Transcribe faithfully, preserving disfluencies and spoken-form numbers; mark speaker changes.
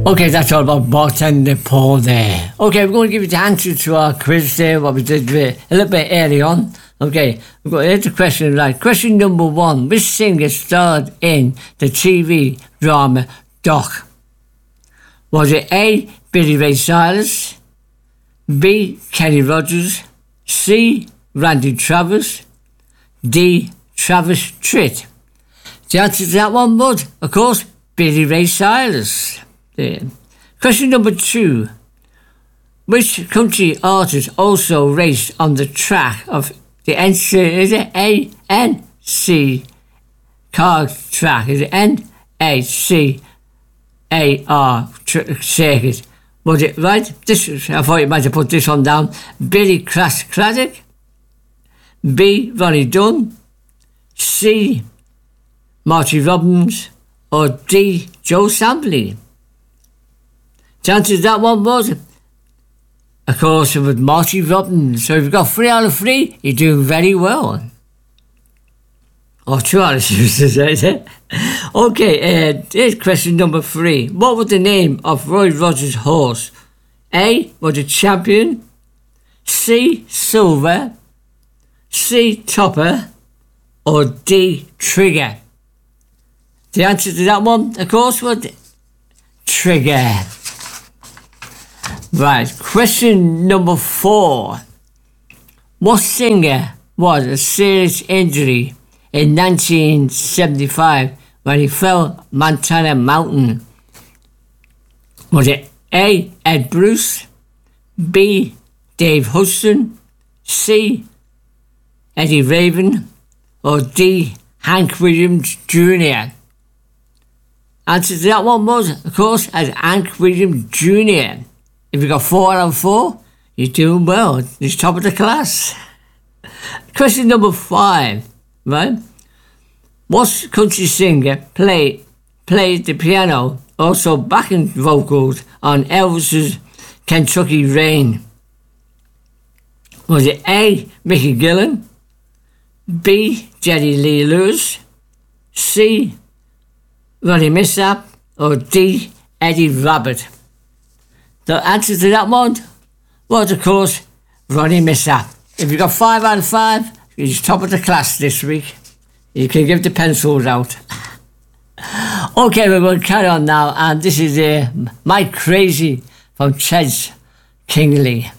Speaker 1: Okay, that's all about bartender Paul there. Okay, we're going to give you the answer to our quiz there, what we did a little bit early on. Okay, we've got here's the question right. Question number one. Which singer starred in the T V drama Doc? Was it A, Billy Ray Cyrus, B, Kenny Rogers, C, Randy Travis, D, Travis Tritt? The answer to that one was, of course, Billy Ray Cyrus. There. Question number two. Which country artist also raced on the track of the N C, is it A N C car track? Is it N A C A R tr- circuit? Was it right? This I thought you might have put this one down. Billy Crash Craddock, B, Ronnie Dunn, C, Marty Robbins, or D, Joe Sampley? The answer to that one was, of course, it was Marty Robbins. So if you've got three out of three, you're doing very well. Or two out of three. Okay, uh, here's question number three. What was the name of Roy Rogers' horse? A, was it Champion, C, Silver, C, Topper, or D, Trigger? The answer to that one, of course, was Trigger. Right, question number four. What singer was a serious injury in nineteen seventy-five when he fell Montana Mountain? Was it A, Ed Bruce, B, Dave Hudson, C, Eddie Raven, or D, Hank Williams Junior? Answer to that one was, of course, as Hank Williams Junior If you got four out of four, you're doing well. You're top of the class. Question number five, right? What country singer played played the piano, also backing vocals on Elvis's Kentucky Rain? Was it A, Mickey Gillon, B, Jerry Lee Lewis, C, Ronnie Millsap, or D, Eddie Rabbitt? The answer to that one was, of course, Ronnie Millsap. If you got five out of five, you're top of the class this week. You can give the pencils out. Okay, we're going to carry on now, and this is uh, My Crazy from Chez Kingley.